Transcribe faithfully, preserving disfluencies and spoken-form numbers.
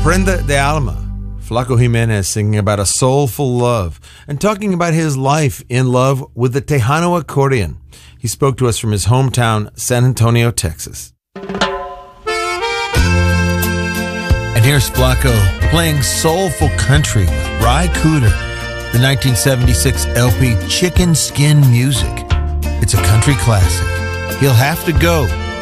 Prenda de Alma, Flaco Jimenez singing about a soulful love and talking about his life in love with the Tejano accordion. He spoke to us from his hometown, San Antonio, Texas. And here's Flaco playing soulful country with Ry Cooder, the nineteen seventy-six L P Chicken Skin Music. It's a country classic. He'll have to go.